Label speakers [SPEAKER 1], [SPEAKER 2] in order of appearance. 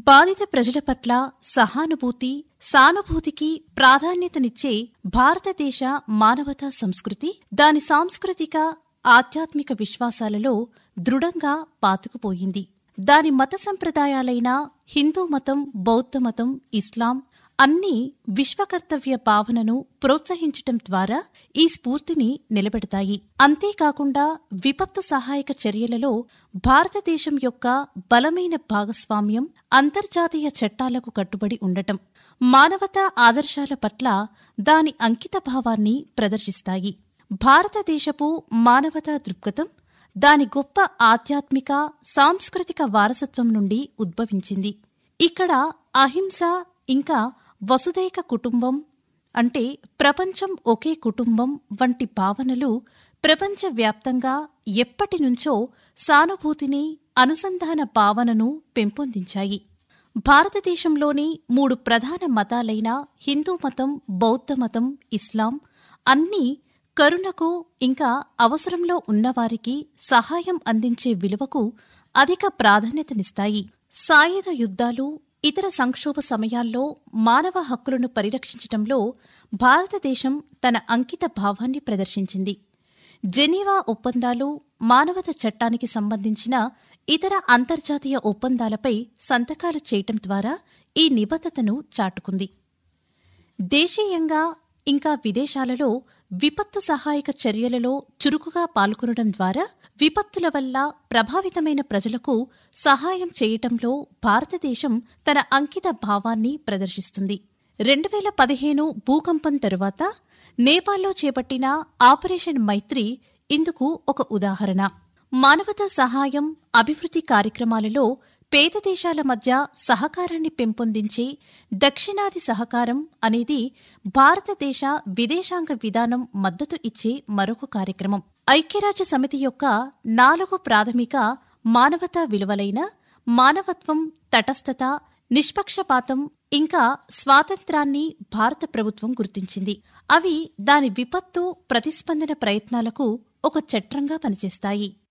[SPEAKER 1] బాధిత ప్రజల పట్ల సహానుభూతి, సానుభూతికి ప్రాధాన్యతనిచ్చే భారతదేశ మానవతా సంస్కృతి దాని సాంస్కృతిక, ఆధ్యాత్మిక విశ్వాసాలలో దృఢంగా పాతుకుపోయింది. దాని మత సంప్రదాయాలైన హిందూ మతం, బౌద్ధ మతం, ఇస్లాం అన్నీ విశ్వకర్తవ్య భావనను ప్రోత్సహించటం ద్వారా ఈ స్ఫూర్తిని నిలబెడతాయి. అంతేకాకుండా విపత్తు సహాయక చర్యలలో భారతదేశం యొక్క బలమైన భాగస్వామ్యం అంతర్జాతీయ చట్టాలకు కట్టుబడి ఉండటం, మానవతా ఆదర్శాల పట్ల దాని అంకితభావాన్ని ప్రదర్శిస్తాయి. భారతదేశపు మానవతా దృక్పథం దాని గొప్ప ఆధ్యాత్మిక, సాంస్కృతిక వారసత్వం నుండి ఉద్భవించింది. ఇక్కడ అహింస ఇంకా వసుదైక కుటుంబం అంటే ప్రపంచం ఒకే కుటుంబం వంటి భావనలు ప్రపంచవ్యాప్తంగా ఎప్పటినుంచో సానుభూతిని, అనుసంధాన భావనను పెంపొందించాయి. భారతదేశంలోని 3 ప్రధాన మతాలైన హిందూ మతం, బౌద్ధ మతం, ఇస్లాం అన్నీ కరుణకు ఇంకా అవసరంలో ఉన్నవారికి సహాయం అందించే విలువకు అధిక ప్రాధాన్యతనిస్తాయి. సాయుధ యుద్ధాలు, ఇతర సంక్షోభ సమయాల్లో మానవ హక్కులను పరిరక్షించటంలో భారతదేశం తన అంకిత భావాన్ని ప్రదర్శించింది. జెనీవా ఒప్పందాలు, మానవతా చట్టానికి సంబంధించిన ఇతర అంతర్జాతీయ ఒప్పందాలపై సంతకాలు చేయటం ద్వారా ఈ నిబద్ధతను చాటుకుంది. దేశీయంగా ఇంకా విదేశాలలో విపత్తు సహాయక చర్యలలో చురుకుగా పాల్గొనడం ద్వారా విపత్తుల వల్ల ప్రభావితమైన ప్రజలకు సహాయం చేయటంలో భారతదేశం తన అంకిత భావాన్ని ప్రదర్శిస్తుంది. 2015 భూకంపం తరువాత నేపాల్లో చేపట్టిన ఆపరేషన్ మైత్రి ఇందుకు ఒక ఉదాహరణ. మానవతా సహాయం, అభివృద్ధి కార్యక్రమాలలో పేద దేశాల మధ్య సహకారాన్ని పెంపొందించే దక్షిణాది సహకారం అనేది భారతదేశ విదేశాంగ విధానం మద్దతు ఇచ్చే మరొక కార్యక్రమం. ఐక్యరాజ్య సమితి యొక్క 4 ప్రాథమిక మానవతా విలువలైన మానవత్వం, తటస్థత, నిష్పక్షపాతం ఇంకా స్వాతంత్రాన్ని భారత ప్రభుత్వం గుర్తించింది. అవి దాని విపత్తు ప్రతిస్పందన ప్రయత్నాలకు ఒక చట్రంగా పనిచేస్తాయి.